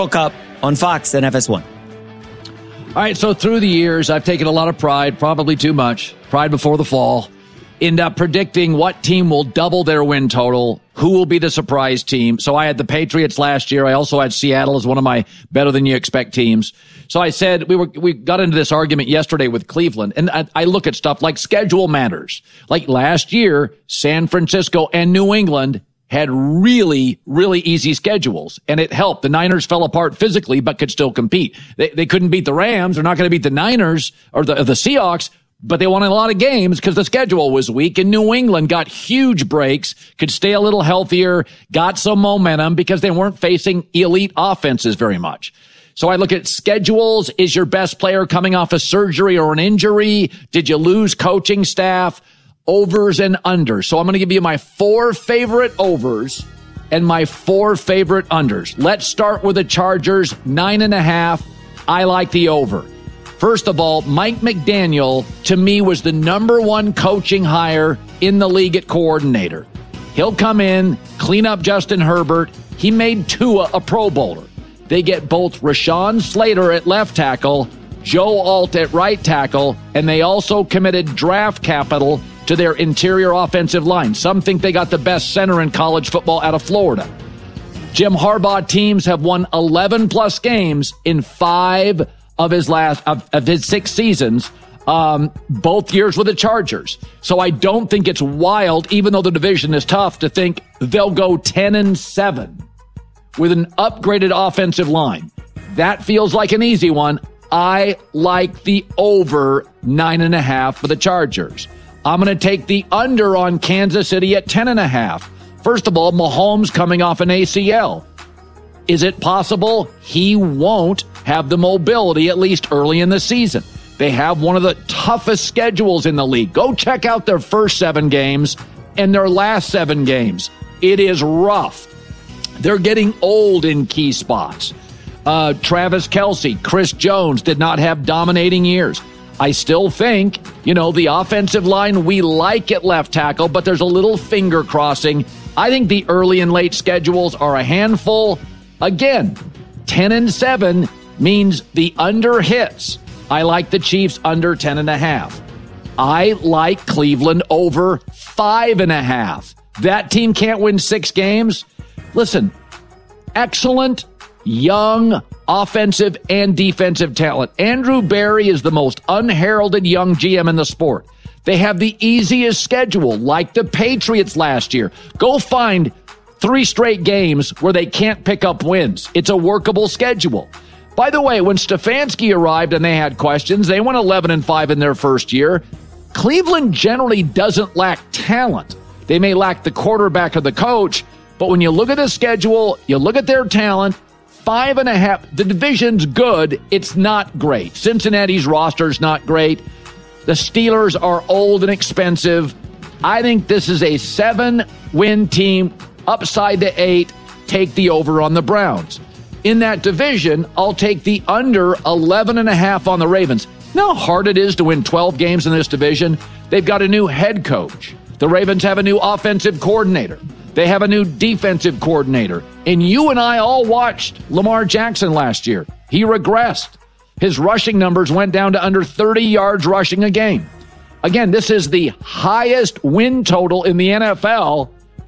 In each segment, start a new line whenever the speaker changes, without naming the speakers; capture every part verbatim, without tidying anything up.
World Cup on Fox and F S one.
All right, so through the years, I've taken a lot of pride, probably too much, pride before the fall, in uh, predicting what team will double their win total, who will be the surprise team. So I had the Patriots last year. I also had Seattle as one of my better-than-you-expect teams. So I said we were we got into this argument yesterday with Cleveland, and I, I look at stuff like schedule matters. Like last year, San Francisco and New England had really, really easy schedules, and it helped. The Niners fell apart physically, but could still compete. They they couldn't beat the Rams. They're not going to beat the Niners or the, or the Seahawks, but they won a lot of games because the schedule was weak, and New England got huge breaks, could stay a little healthier, got some momentum because they weren't facing elite offenses very much. So I look at schedules. Is your best player coming off a surgery or an injury? Did you lose coaching staff? Overs and unders. So I'm going to give you my four favorite overs and my four favorite unders. Let's start with the Chargers, nine and a half. I like the over. First of all, Mike McDaniel, to me, was the number one coaching hire in the league at coordinator. He'll come in, clean up Justin Herbert. He made Tua a Pro Bowler. They get both Rashawn Slater at left tackle, Joe Alt at right tackle, and they also committed draft capital to their interior offensive line. Some think they got the best center in college football out of Florida. Jim Harbaugh teams have won eleven plus games in five of his last of, of his six seasons, um, both years with the Chargers. So I don't think it's wild, even though the division is tough, to think they'll go ten and seven with an upgraded offensive line. That feels like an easy one. I like the over nine and a half for the Chargers. I'm going to take the under on Kansas City at ten and a half. First of all, Mahomes coming off an A C L. Is it possible he won't have the mobility, at least early in the season? They have one of the toughest schedules in the league. Go check out their first seven games and their last seven games. It is rough. They're getting old in key spots. Uh, Travis Kelce, Chris Jones did not have dominating years. I still think, you know, the offensive line we like at left tackle, but there's a little finger crossing. I think the early and late schedules are a handful. Again, ten and seven means the under hits. I like the Chiefs under ten and a half. I like Cleveland over five and a half. That team can't win six games. Listen, excellent young offensive and defensive talent. Andrew Berry is the most unheralded young G M in the sport. They have the easiest schedule, like the Patriots last year. Go find three straight games where they can't pick up wins. It's a workable schedule. By the way, when Stefanski arrived and they had questions, they went eleven and five in their first year. Cleveland generally doesn't lack talent. They may lack the quarterback or the coach, but when you look at the schedule, you look at their talent, five and a half, the division's good. It's not great. Cincinnati's roster's not great. The Steelers are old and expensive. I think this is a seven-win team, upside to eight. Take the over on the Browns. In that division, I'll take the under eleven and a half on the Ravens. You know how hard it is to win twelve games in this division? They've got a new head coach. The Ravens have a new offensive coordinator. They have a new defensive coordinator. And you and I all watched Lamar Jackson last year. He regressed. His rushing numbers went down to under thirty yards rushing a game. Again, this is the highest win total in the N F L.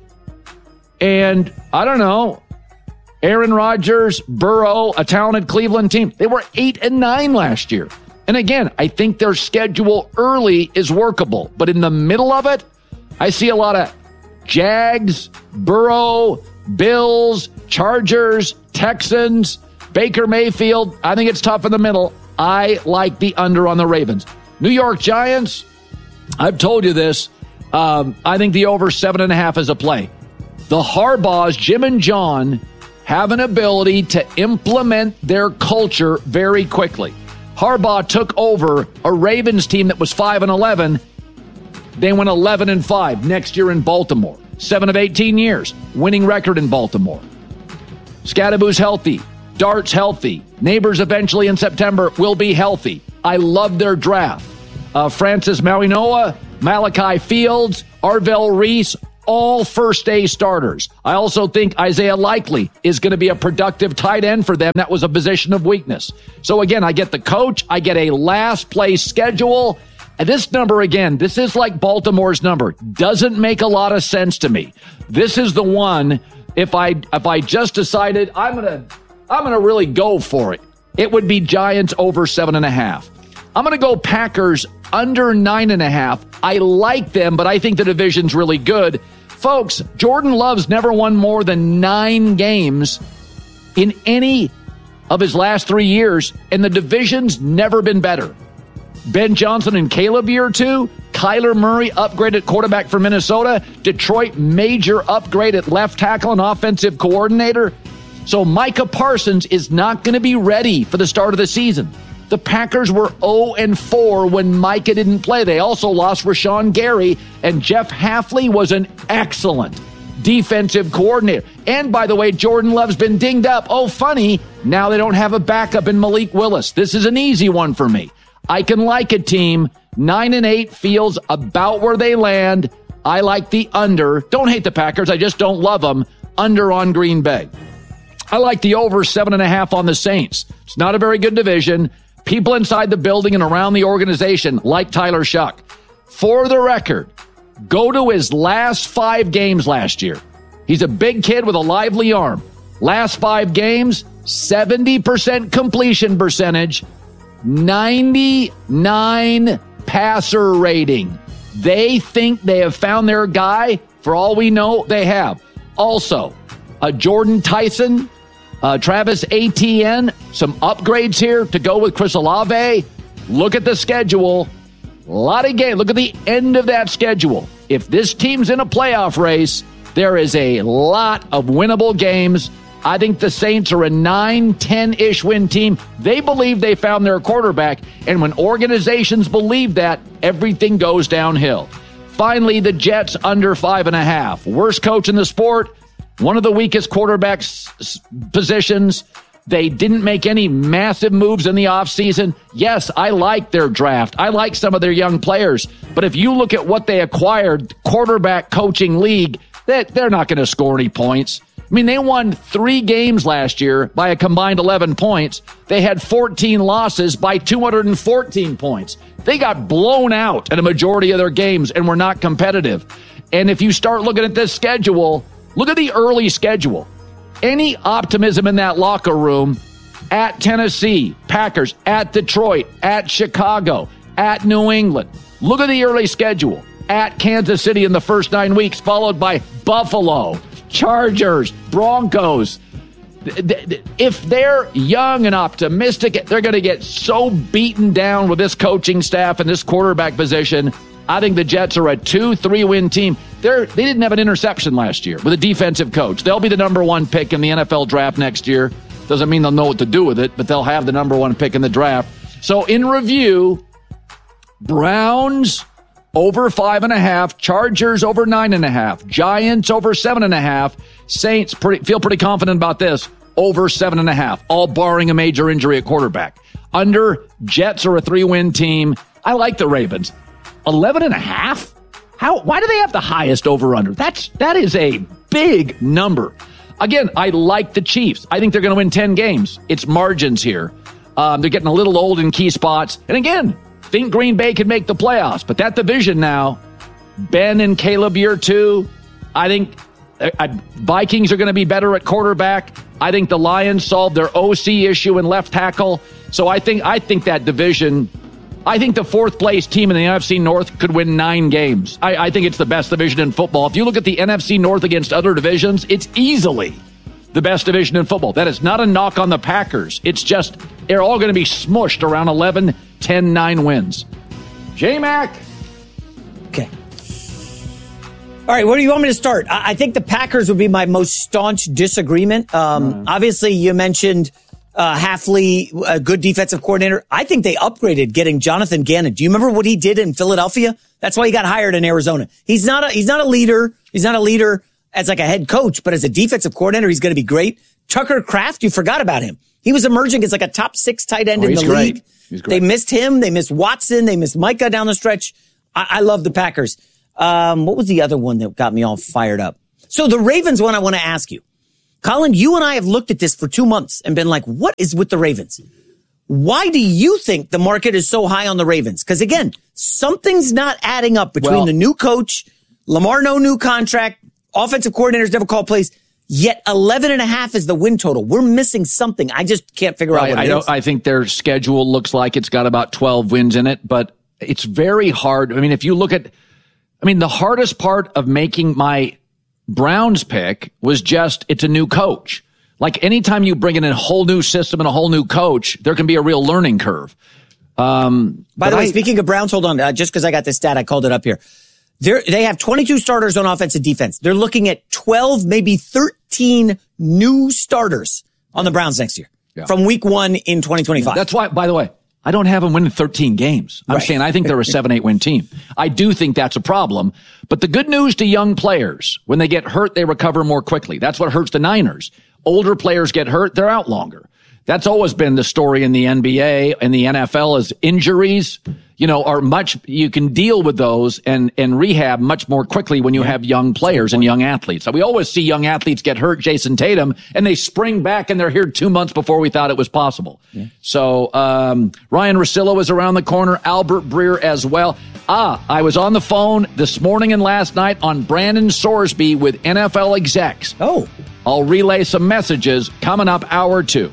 And I don't know, Aaron Rodgers, Burrow, a talented Cleveland team, they were eight and nine last year. And again, I think their schedule early is workable. But in the middle of it, I see a lot of Jags, Burrow, Bills, Chargers, Texans, Baker Mayfield. I think it's tough in the middle. I like the under on the Ravens. New York Giants, I've told you this. Um, I think the over seven and a half is a play. The Harbaughs, Jim and John, have an ability to implement their culture very quickly. Harbaugh took over a Ravens team that was five and eleven. They went eleven and five next year in Baltimore. seven of eighteen years, winning record in Baltimore. Scadaboo's healthy. Dart's healthy. Neighbors eventually in September will be healthy. I love their draft. Uh, Francis Mauigoa, Malachi Fields, Arvell Reese, all first-day starters. I also think Isaiah Likely is going to be a productive tight end for them. That was a position of weakness. So again, I get the coach. I get a last-place schedule. And this number, again, this is like Baltimore's number. Doesn't make a lot of sense to me. This is the one, if I if I just decided I'm going to I'm going to really go for it, it would be Giants over seven and a half. I'm going to go Packers under nine and a half. I like them, but I think the division's really good. Folks, Jordan Love's never won more than nine games in any of his last three years, and the division's never been better. Ben Johnson and Caleb year two. Kyler Murray upgraded quarterback for Minnesota. Detroit major upgrade at left tackle and offensive coordinator. So Micah Parsons is not going to be ready for the start of the season. The Packers were oh and four when Micah didn't play. They also lost Rashawn Gary, and Jeff Hafley was an excellent defensive coordinator. And by the way, Jordan Love's been dinged up. Oh, funny, now they don't have a backup in Malik Willis. This is an easy one for me. I can like a team. Nine and eight feels about where they land. I like the under. Don't hate the Packers. I just don't love them. Under on Green Bay. I like the over seven and a half on the Saints. It's not a very good division. People inside the building and around the organization like Tyler Shuck. For the record, go to his last five games last year. He's a big kid with a lively arm. Last five games, seventy percent completion percentage, ninety-nine passer rating. They think they have found their guy. For all we know, they have. Also, a Jordan Tyson, Uh, Travis Etienne, some upgrades here to go with Chris Olave. Look at the schedule. A lot of games. Look at the end of that schedule. If this team's in a playoff race, there is a lot of winnable games. I think the Saints are a nine, ten-ish win team. They believe they found their quarterback, and when organizations believe that, everything goes downhill. Finally, the Jets under five and a half. Worst coach in the sport. One of the weakest quarterback positions. They didn't make any massive moves in the offseason. Yes, I like their draft. I like some of their young players. But if you look at what they acquired, quarterback coaching league, that they're not going to score any points. I mean, they won three games last year by a combined eleven points. They had fourteen losses by two hundred fourteen points. They got blown out in a majority of their games and were not competitive. And if you start looking at this schedule, look at the early schedule. Any optimism in that locker room at Tennessee, Packers, at Detroit, at Chicago, at New England. Look at the early schedule. At Kansas City in the first nine weeks, followed by Buffalo, Chargers, Broncos. If they're young and optimistic, they're going to get so beaten down with this coaching staff and this quarterback position. I think the Jets are a two, three-win team. They're, they didn't have an interception last year with a defensive coach. They'll be the number one pick in the N F L draft next year. Doesn't mean they'll know what to do with it, but they'll have the number one pick in the draft. So in review, Browns over five and a half, Chargers over nine and a half, Giants over seven and a half, Saints pretty, feel pretty confident about this, over seven and a half, all barring a major injury at quarterback. Under, Jets are a three-win team. I like the Ravens. eleven and a half? How, why do they have the highest over-under? That's, that is a big number. Again, I like the Chiefs. I think they're going to win ten games. It's margins here. Um, they're getting a little old in key spots. And again, think Green Bay could make the playoffs. But that division now, Ben and Caleb year two, I think uh, Vikings are going to be better at quarterback. I think the Lions solved their O C issue in left tackle. So I think I think that division, I think the fourth place team in the N F C North could win nine games. I, I think it's the best division in football. If you look at the N F C North against other divisions, it's easily the best division in football. That is not a knock on the Packers. It's just they're all going to be smushed around eleven, ten, nine wins. J-Mac.
Okay. All right, where do you want me to start? I, I think the Packers would be my most staunch disagreement. Um, mm. Obviously, you mentioned uh, Hafley, a good defensive coordinator. I think they upgraded getting Jonathan Gannon. Do you remember what he did in Philadelphia? That's why he got hired in Arizona. He's not a, he's not a leader. He's not a leader as like a head coach, but as a defensive coordinator, he's going to be great. Tucker Kraft, you forgot about him. He was emerging as like a top six tight end oh, in the
great.
league.
He's great.
They missed him. They missed Watson. They missed Micah down the stretch. I, I love the Packers. Um, what was the other one that got me all fired up? So the Ravens one I want to ask you. Colin, you and I have looked at this for two months and been like, what is with the Ravens? Why do you think the market is so high on the Ravens? Because again, something's not adding up between
well,
the new coach, Lamar, no new contract, offensive coordinators never call plays, yet eleven and a half is the win total. We're missing something. I just can't figure out
I,
what
I
it
don't,
is.
I think their schedule looks like it's got about twelve wins in it, but it's very hard. I mean, if you look at, I mean, the hardest part of making my Browns pick was just, it's a new coach. Like anytime you bring in a whole new system and a whole new coach, there can be a real learning curve. Um,
By the way,
I,
speaking of Browns, hold on, uh, just because I got this stat, I called it up here. They're, they have twenty-two starters on offense and defense. They're looking at twelve, maybe thirteen new starters on the Browns next year
yeah.
from week one in twenty twenty-five.
That's why, by the way, I don't have them winning thirteen games. I'm
right.
saying I think they're a seven, eight win team. I do think that's a problem. But the good news to young players, when they get hurt, they recover more quickly. That's what hurts the Niners. Older players get hurt, they're out longer. That's always been the story in the N B A and the N F L is injuries, you know, are much, you can deal with those and, and rehab much more quickly when you yeah. have young players and young athletes. So we always see young athletes get hurt, Jason Tatum, and they spring back and they're here two months before we thought it was possible. Yeah. So, um, Ryan Russillo is around the corner, Albert Breer as well. Ah, I was on the phone this morning and last night on Brandon Sorsby with N F L execs.
Oh.
I'll relay some messages coming up hour two.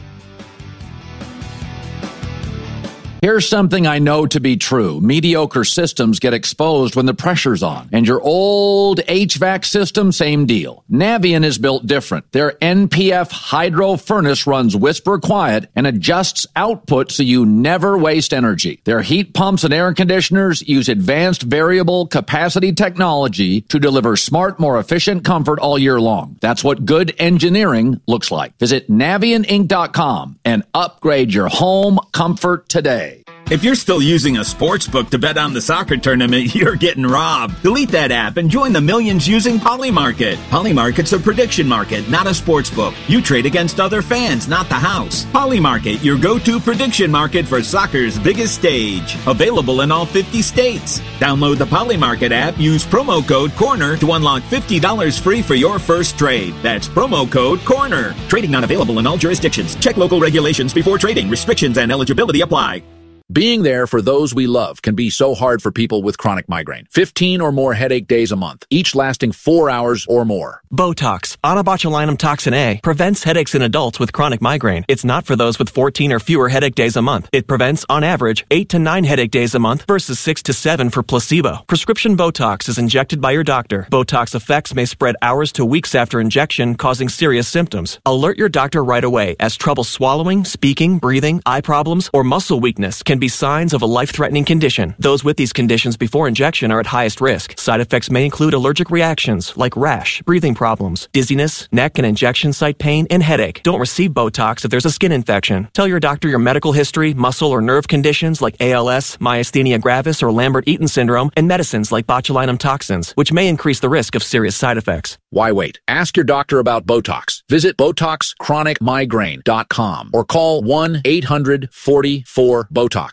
Here's something I know to be true. Mediocre systems get exposed when the pressure's on. And your old H V A C system, same deal. Navien is built different. Their N P F hydro furnace runs whisper quiet and adjusts output so you never waste energy. Their heat pumps and air conditioners use advanced variable capacity technology to deliver smart, more efficient comfort all year long. That's what good engineering looks like. Visit Navien Inc dot com and upgrade your home comfort today.
If you're still using a sports book to bet on the soccer tournament, you're getting robbed. Delete that app and join the millions using Polymarket. Polymarket's a prediction market, not a sports book. You trade against other fans, not the house. Polymarket, your go-to prediction market for soccer's biggest stage. Available in all fifty states. Download the Polymarket app, use promo code CORNER to unlock fifty dollars free for your first trade. That's promo code CORNER. Trading not available in all jurisdictions. Check local regulations before trading. Restrictions and eligibility apply.
Being there for those we love can be so hard for people with chronic migraine. fifteen or more headache days a month, each lasting four hours or more.
Botox, onabotulinum toxin A, prevents headaches in adults with chronic migraine. It's not for those with fourteen or fewer headache days a month. It prevents, on average, eight to nine headache days a month versus six to seven for placebo. Prescription Botox is injected by your doctor. Botox effects may spread hours to weeks after injection, causing serious symptoms. Alert your doctor right away, as trouble swallowing, speaking, breathing, eye problems, or muscle weakness can be signs of a life-threatening condition. Those with these conditions before injection are at highest risk. Side effects may include allergic reactions like rash, breathing problems, dizziness, neck and injection site pain, and headache. Don't receive Botox if there's a skin infection. Tell your doctor your medical history, muscle or nerve conditions like A L S, myasthenia gravis, or Lambert-Eaton syndrome, and medicines like botulinum toxins, which may increase the risk of serious side effects.
Why wait? Ask your doctor about Botox. Visit Botox Chronic Migraine dot com or call one eight hundred forty-four BOTOX.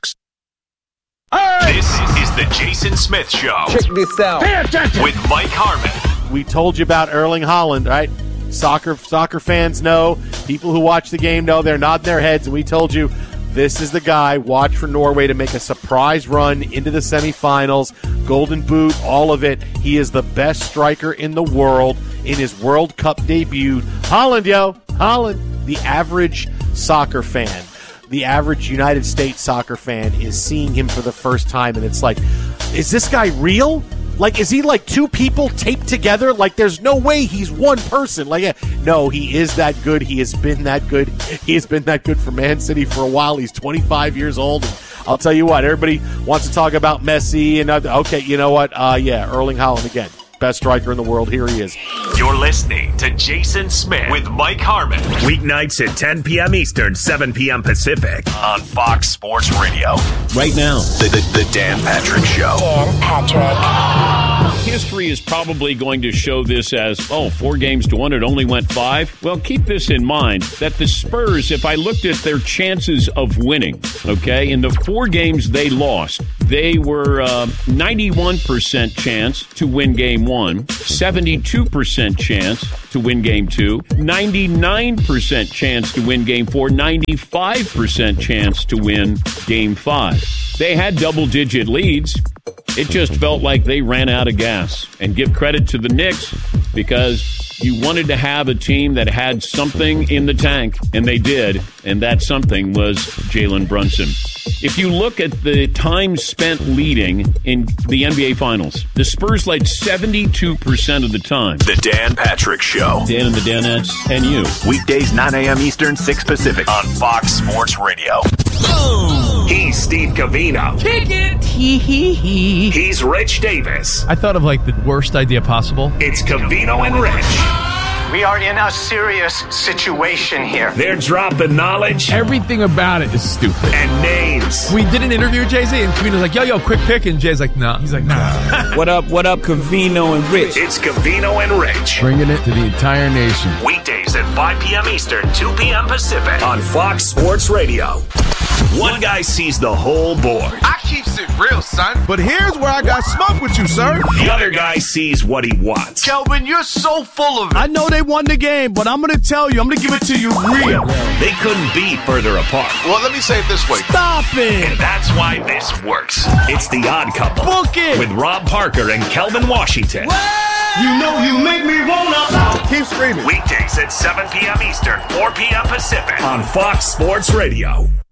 This is the Jason Smith Show.
Check this out.
With Mike Harmon.
We told you about Erling Haaland, right? Soccer soccer fans know. People who watch the game know. They're nodding their heads. And we told you this is the guy. Watch for Norway to make a surprise run into the semifinals. Golden Boot, all of it. He is the best striker in the world in his World Cup debut. Haaland, yo. Haaland. The average soccer fan, the average United States soccer fan is seeing him for the first time, and it's like, is this guy real? Like, is he like two people taped together? Like, there's no way he's one person. Like, no, he is that good. He has been that good. He has been that good for Man City for a while. He's twenty-five years old. And I'll tell you what, everybody wants to talk about Messi. And other, okay, you know what? Uh, yeah, Erling Haaland again. Best striker in the world. Here he is.
You're listening to Jason Smith with Mike Harmon. Weeknights at ten p.m. Eastern, seven p.m. Pacific on Fox Sports Radio.
Right now,
The, the, the Dan Patrick Show.
Dan Patrick.
history is probably going to show this as, oh, four games to one, it only went five. Well, keep this in mind, that the Spurs, if I looked at their chances of winning, okay, in the four games they lost, they were uh, ninety-one percent chance to win game one, seventy-two percent chance to win game two, ninety-nine percent chance to win game four, ninety-five percent chance to win game five. They had double-digit leads. It just felt like they ran out of gas. And give credit to the Knicks because you wanted to have a team that had something in the tank, and they did, and that something was Jalen Brunson. If you look at the time spent leading in the N B A Finals, the Spurs led seventy-two percent of the time.
The Dan Patrick Show.
Dan and the Danettes and you.
Weekdays nine a.m. Eastern, six Pacific on Fox Sports Radio. Boom. He's Steve Covino.
Kick it. Hee hee hee.
He's Rich Davis.
I thought of like the worst idea possible.
It's Covino and Rich.
We are in a serious situation here.
They're dropping knowledge.
Everything about it is stupid.
And names.
We did an interview with Jay-Z, and Covino's like, yo, yo, quick pick. And Jay's like, nah. He's like, nah.
What up, what up, Covino and Rich?
It's Covino and Rich.
Bringing it to the entire nation.
Weekdays at five p.m. Eastern, two p.m. Pacific on Fox Sports Radio. One guy sees the whole board.
I keeps it real, son. But here's where I got smoke with you, sir.
The other guy sees what he wants.
Kelvin, you're so full of it. I know they won the game, but I'm going to tell you, I'm going to give it to you real.
They couldn't be further apart.
Well, let me say it this way. Stop it.
And that's why this works. It's The Odd Couple.
Book it.
With Rob Parker and Kelvin Washington.
What? You know you make me wanna. Keep screaming.
Weekdays at seven p.m. Eastern, four p.m. Pacific on Fox Sports Radio.